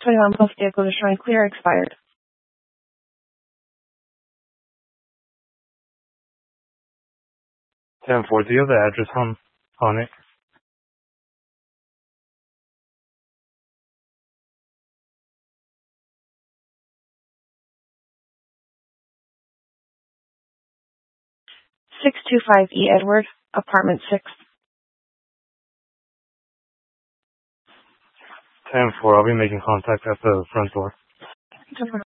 21 plus vehicle to Shrine Clear expired. 10-4, do you have the address on it? E. Edward, apartment 6. 10-4, I'll be making contact at the front door.